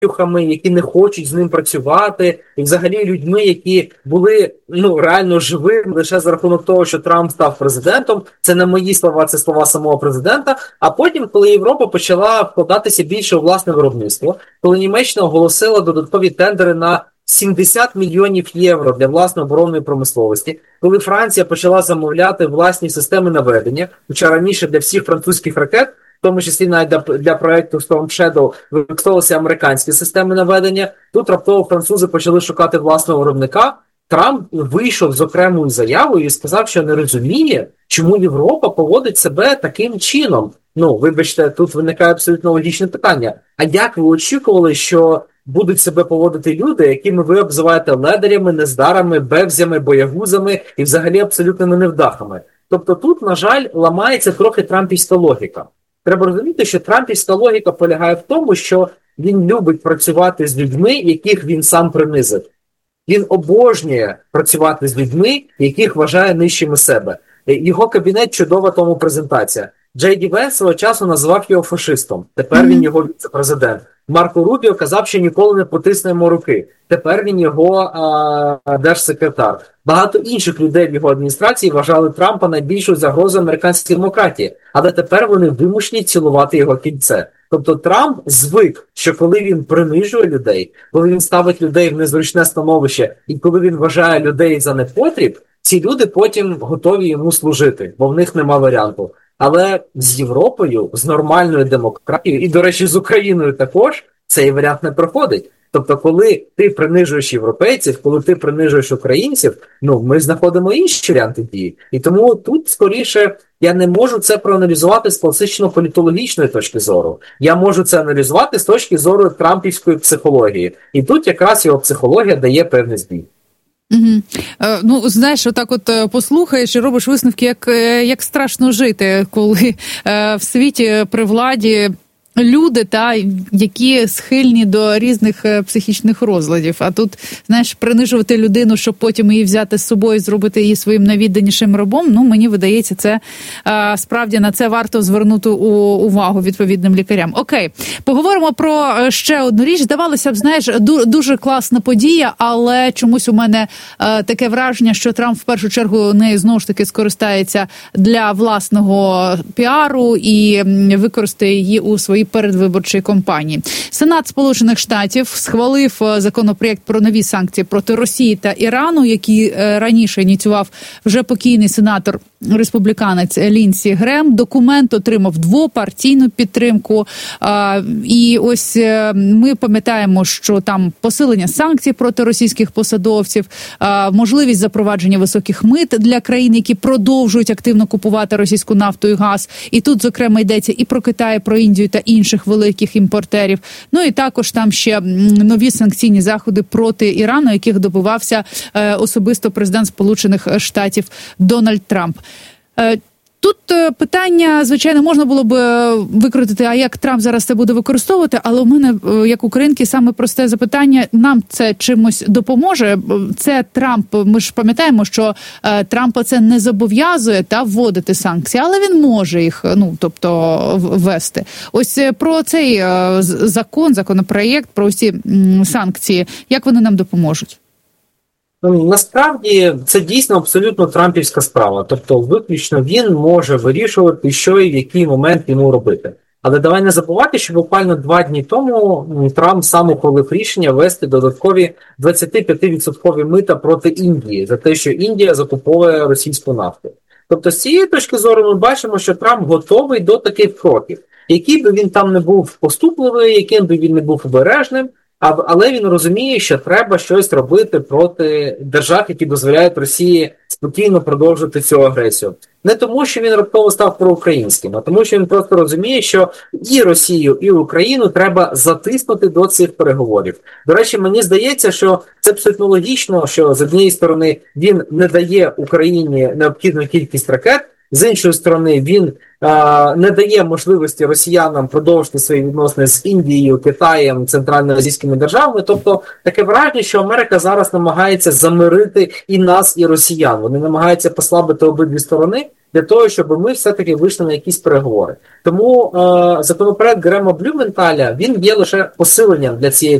які не хочуть з ним працювати, і взагалі людьми, які були реально живими лише за рахунок того, що Трамп став президентом. Це не мої слова, це слова самого президента. А потім, коли Європа почала вкладатися більше у власне виробництво, коли Німеччина оголосила додаткові тендери на 70 мільйонів євро для власної оборонної промисловості, коли Франція почала замовляти власні системи наведення, хоча раніше для всіх французьких ракет, в тому числі навіть для проєкту Storm Shadow, використовувалися американські системи наведення, тут раптово французи почали шукати власного виробника. Трамп вийшов з окремою заявою і сказав, що не розуміє, чому Європа поводить себе таким чином. Вибачте, тут виникає абсолютно логічне питання. А як ви очікували, що будуть себе поводити люди, якими ви обзиваєте ледарями, нездарами, бевзями, боягузами і взагалі абсолютними невдахами? Тобто тут, на жаль, ламається трохи трампівська логіка. Треба розуміти, що трампівська логіка полягає в тому, що він любить працювати з людьми, яких він сам принизив. Він обожнює працювати з людьми, яких вважає нижчими себе. Його кабінет – чудова тому презентація. Джей Ді Венс свого часу називав його фашистом. Тепер він його віце-президент. Марко Рубіо казав, що ніколи не потисне йому руки. Тепер він його держсекретар. Багато інших людей в його адміністрації вважали Трампа найбільшою загрозою американській демократії. Але тепер вони вимушені цілувати його кільце. Тобто Трамп звик, що коли він принижує людей, коли він ставить людей в незручне становище і коли він вважає людей за непотріб, ці люди потім готові йому служити, бо в них нема варіанту. Але з Європою, з нормальною демократією, і, до речі, з Україною також, цей варіант не проходить. Тобто, коли ти принижуєш європейців, коли ти принижуєш українців, ми знаходимо інші варіанти дії. І тому тут, скоріше, я не можу це проаналізувати з класично-політологічної точки зору. Я можу це аналізувати з точки зору трампівської психології. І тут якраз його психологія дає певний збій. Знаєш, отак послухаєш і робиш висновки, як страшно жити, коли в світі при владі люди, які схильні до різних психічних розладів. А тут, знаєш, принижувати людину, щоб потім її взяти з собою і зробити її своїм найвідданішим рабом, мені видається, це справді на це варто звернути увагу відповідним лікарям. Окей, поговоримо про ще одну річ. Здавалося б, знаєш, дуже класна подія, але чомусь у мене таке враження, що Трамп в першу чергу нею знову ж таки скористається для власного піару і використає її у своїй передвиборчої кампанії. Сенат Сполучених Штатів схвалив законопроєкт про нові санкції проти Росії та Ірану, які раніше ініціював вже покійний сенатор республіканець Лінсі Грем. Документ отримав двопартійну підтримку. І ось ми пам'ятаємо, що там посилення санкцій проти російських посадовців, можливість запровадження високих мит для країн, які продовжують активно купувати російську нафту і газ. І тут, зокрема, йдеться і про Китай, і про Індію та інших великих імпортерів. І також там ще нові санкційні заходи проти Ірану, яких добивався особисто президент Сполучених Штатів Дональд Трамп. Тут питання, звичайно, можна було б викрутити, а як Трамп зараз це буде використовувати, але у мене, як українки, саме просте запитання, нам це чимось допоможе? Це Трамп, ми ж пам'ятаємо, що Трампа це не зобов'язує вводити санкції, але він може їх, ввести. Ось про цей законопроєкт, про всі санкції, як вони нам допоможуть? Насправді, це дійсно абсолютно трампівська справа. Тобто, виключно він може вирішувати, що і в який момент йому робити. Але давай не забувати, що буквально 2 дні тому Трамп сам ухвалив рішення ввести додаткові 25% мита проти Індії за те, що Індія закуповує російську нафту. Тобто, з цієї точки зору ми бачимо, що Трамп готовий до таких кроків. Який би він там не був поступливий, яким би він не був обережним, але він розуміє, що треба щось робити проти держав, які дозволяють Росії спокійно продовжувати цю агресію. Не тому, що він раптово став проукраїнським, а тому, що він просто розуміє, що і Росію, і Україну треба затиснути до цих переговорів. До речі, мені здається, що це абсолютно логічно, що з однієї сторони він не дає Україні необхідну кількість ракет, з іншої сторони він не дає можливості росіянам продовжити свої відносини з Індією, Китаєм, центральноазійськими державами. Тобто таке враження, що Америка зараз намагається замирити і нас, і росіян. Вони намагаються послабити обидві сторони. для того, щоб ми все-таки вийшли на якісь переговори. Тому законопроект Грема Блюменталя, він є лише посиленням для цієї